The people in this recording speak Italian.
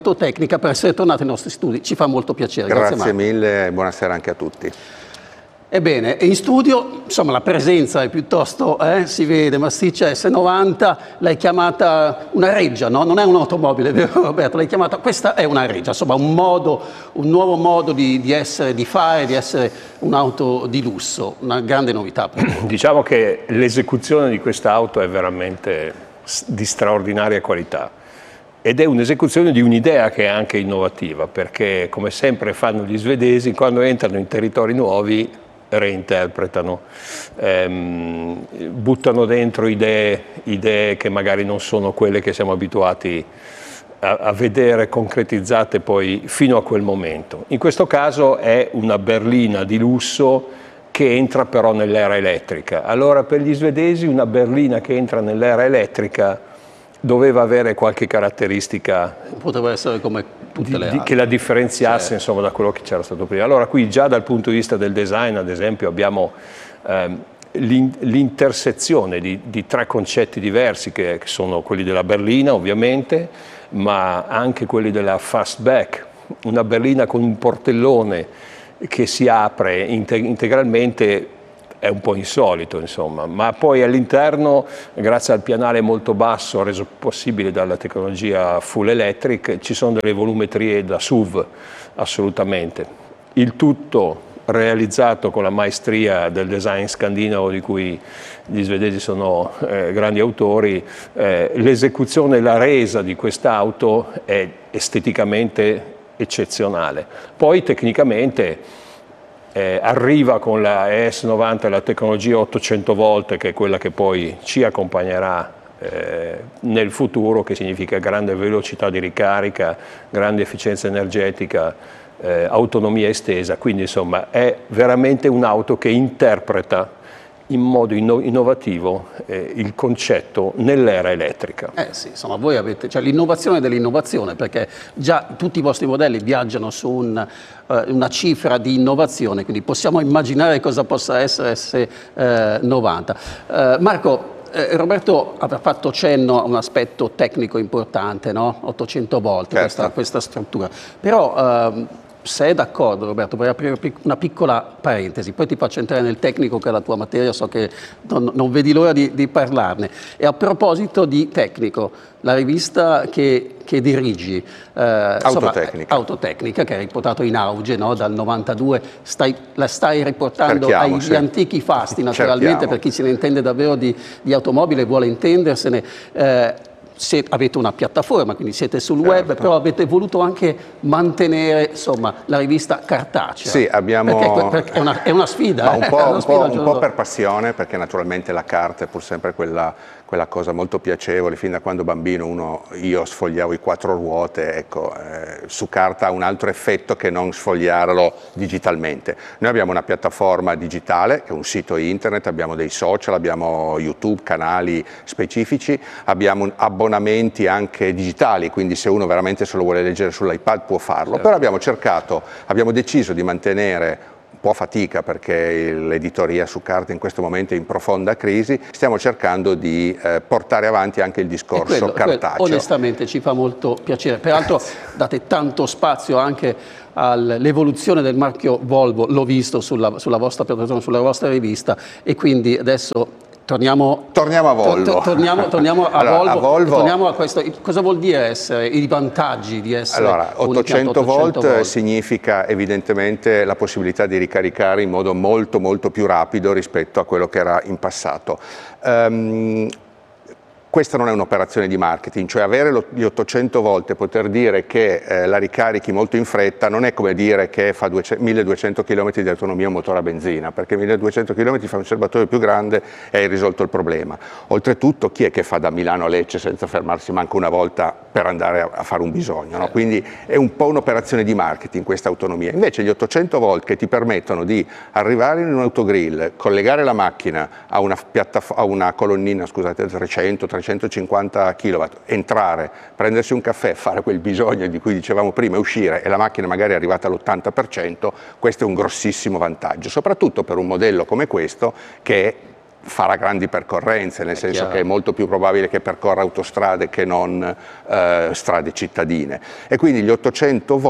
tecnica per essere tornato ai nostri studi, ci fa molto piacere. Grazie mille e buonasera anche a tutti. Ebbene, in studio, insomma, la presenza è piuttosto, si vede, massiccia S90, l'hai chiamata una reggia, no? Non è un'automobile, vero Roberto? L'hai chiamata, questa è una reggia, insomma, un nuovo modo di essere, di fare, di essere un'auto di lusso, una grande novità. Diciamo che l'esecuzione di questa auto è veramente di straordinaria qualità. Ed è un'esecuzione di un'idea che è anche innovativa, perché come sempre fanno gli svedesi, quando entrano in territori nuovi reinterpretano, buttano dentro idee che magari non sono quelle che siamo abituati a vedere concretizzate poi fino a quel momento. In questo caso è una berlina di lusso che entra però nell'era elettrica. Allora per gli svedesi una berlina che entra nell'era elettrica doveva avere qualche caratteristica, poteva essere come tutte le altre, che la differenziasse, insomma, da quello che c'era stato prima. Allora qui già dal punto di vista del design, ad esempio, abbiamo l'intersezione di tre concetti diversi che sono quelli della berlina ovviamente, ma anche quelli della fastback, una berlina con un portellone che si apre integralmente. È un po' insolito, insomma, ma poi all'interno, grazie al pianale molto basso reso possibile dalla tecnologia full electric, ci sono delle volumetrie da SUV, assolutamente. Il tutto realizzato con la maestria del design scandinavo di cui gli svedesi sono grandi autori. L'esecuzione e la resa di quest'auto è esteticamente eccezionale. Poi tecnicamente arriva con la ES90 la tecnologia 800 volt, che è quella che poi ci accompagnerà nel futuro, che significa grande velocità di ricarica, grande efficienza energetica, autonomia estesa. Quindi insomma è veramente un'auto che interpreta in modo innovativo il concetto nell'era elettrica. Sì, insomma, voi avete l'innovazione dell'innovazione, perché già tutti i vostri modelli viaggiano su una cifra di innovazione, quindi possiamo immaginare cosa possa essere S90. Marco, Roberto aveva fatto cenno a un aspetto tecnico importante, no? 800 volt, certo, questa struttura. Però se è d'accordo, Roberto, vorrei aprire una piccola parentesi, poi ti faccio entrare nel tecnico, che è la tua materia, so che non vedi l'ora di parlarne. E a proposito di tecnico, la rivista che dirigi, Autotecnica, che hai riportato in auge, no, dal 92, la stai riportando agli antichi fasti, naturalmente, per chi se ne intende davvero di automobile e vuole intendersene. Avete una piattaforma, quindi siete sul web, però avete voluto anche mantenere, insomma, la rivista cartacea. Sì, abbiamo... Perché è una sfida. Un po' per passione, perché naturalmente la carta è pur sempre quella cosa molto piacevole. Fin da quando bambino io sfogliavo i quattro ruote, ecco, su carta ha un altro effetto che non sfogliarlo digitalmente. Noi abbiamo una piattaforma digitale, che è un sito internet, abbiamo dei social, abbiamo YouTube, canali specifici, abbiamo abbonamenti anche digitali, quindi se uno veramente se lo vuole leggere sull'iPad può farlo, certo. Però abbiamo deciso di mantenere un po' fatica, perché l'editoria su carta in questo momento è in profonda crisi, stiamo cercando di portare avanti anche il discorso cartaceo. Onestamente ci fa molto piacere, peraltro date tanto spazio anche all'evoluzione del marchio Volvo, l'ho visto sulla vostra piattaforma, sulla vostra rivista, e quindi adesso torniamo a Volvo. Torniamo a Volvo. Torniamo a questo. Cosa vuol dire i vantaggi di essere allora, 800 volt significa evidentemente la possibilità di ricaricare in modo molto più rapido rispetto a quello che era in passato. Questa non è un'operazione di marketing, cioè avere gli 800 volt e poter dire che la ricarichi molto in fretta non è come dire che fa 1200 km di autonomia un motore a benzina, perché 1200 km fa un serbatoio più grande e hai risolto il problema. Oltretutto chi è che fa da Milano a Lecce senza fermarsi manco una volta per andare a fare un bisogno, no? Quindi è un po' un'operazione di marketing questa autonomia. Invece gli 800 volt che ti permettono di arrivare in un autogrill, collegare la macchina a una colonnina, scusate, 350 kW, entrare, prendersi un caffè, fare quel bisogno di cui dicevamo prima e uscire, e la macchina magari è arrivata all'80%, questo è un grossissimo vantaggio, soprattutto per un modello come questo che farà grandi percorrenze, nel senso che è molto più probabile che percorra autostrade che non strade cittadine. E quindi gli 800 volt